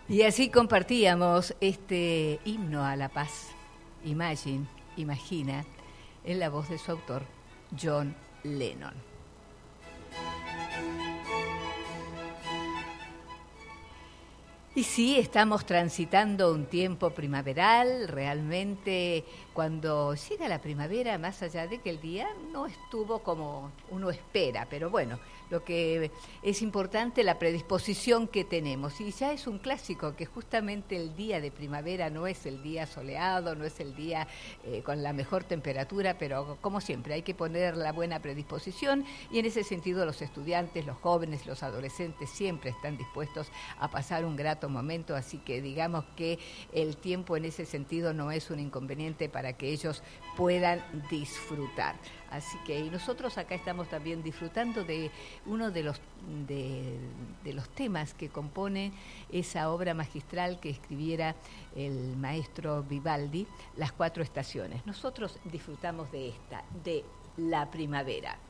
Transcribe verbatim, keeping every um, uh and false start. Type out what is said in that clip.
Y así compartíamos este himno a la paz, Imagine, Imagina, en la voz de su autor, John Lennon. Y sí, estamos transitando un tiempo primaveral, realmente cuando llega la primavera, más allá de que el día no estuvo como uno espera, pero bueno, lo que es importante la predisposición que tenemos. Y ya es un clásico que justamente el día de primavera no es el día soleado, no es el día eh, con la mejor temperatura, pero como siempre hay que poner la buena predisposición y en ese sentido los estudiantes, los jóvenes, los adolescentes siempre están dispuestos a pasar un grato momento, así que digamos que el tiempo en ese sentido no es un inconveniente para que ellos puedan disfrutar. Así que y nosotros acá estamos también disfrutando de uno de los de, de los temas que compone esa obra magistral que escribiera el maestro Vivaldi, Las Cuatro Estaciones. Nosotros disfrutamos de esta, de la primavera.